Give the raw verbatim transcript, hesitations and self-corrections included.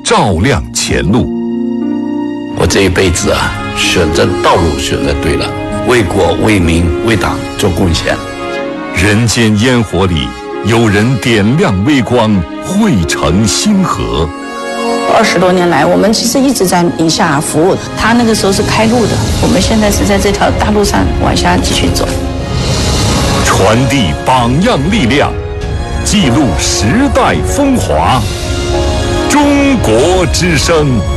照亮前路。 我这一辈子啊，选择道路选择对了，为国为民为党做贡献。 人间烟火里，有人点亮微光，汇成星河。 二十多年来，我们其实一直在宁夏服务。他那个时候是开路的，我们现在是在这条大路上往下继续走。 传递榜样力量，记录时代风华。中国之声。